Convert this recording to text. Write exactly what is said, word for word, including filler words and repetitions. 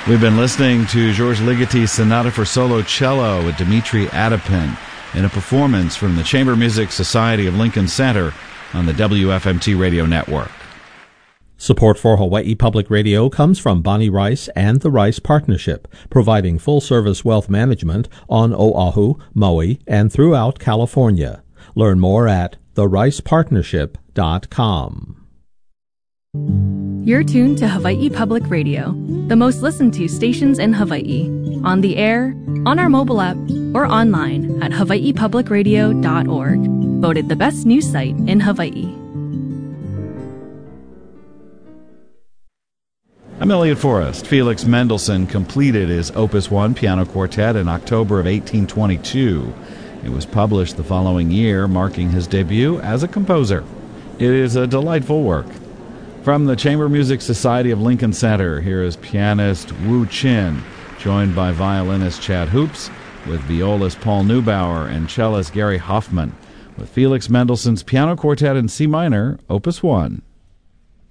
We've been listening to Georges Ligaty's Sonata for Solo Cello with Dmitri Adapin in a performance from the Chamber Music Society of Lincoln Center on the W F M T Radio Network. Support for Hawaii Public Radio comes from Bonnie Rice and the Rice Partnership, providing full-service wealth management on Oahu, Maui, and throughout California. Learn more at the rice partnership dot com. You're tuned to Hawaii Public Radio, the most listened to stations in Hawaii, on the air, on our mobile app, or online at hawaii public radio dot org. Voted the best news site in Hawaii. I'm Elliot Forrest. Felix Mendelssohn completed his Opus one piano quartet in October of eighteen twenty-two. It was published the following year, marking his debut as a composer. It is a delightful work. From the Chamber Music Society of Lincoln Center, here is pianist Wu Chin, joined by violinist Chad Hoops, with violist Paul Neubauer and cellist Gary Hoffman, with Felix Mendelssohn's Piano Quartet in C minor, Opus one.